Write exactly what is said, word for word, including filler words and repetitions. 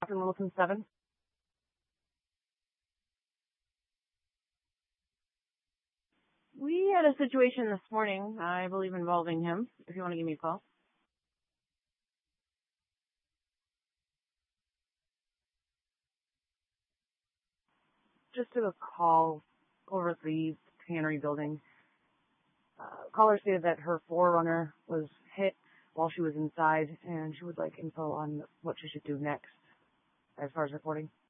in Wilson seven. We had a situation this morning, I believe, involving him, if you want to give me a call. Just took a call over at the tannery building. Uh, caller stated that her forerunner was hit while she was inside, and she would like info on what she should do next as far as reporting.